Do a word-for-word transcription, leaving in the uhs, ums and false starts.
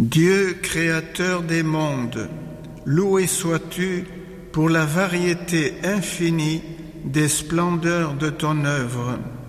Dieu créateur des mondes, loué sois-tu pour la variété infinie des splendeurs de ton œuvre.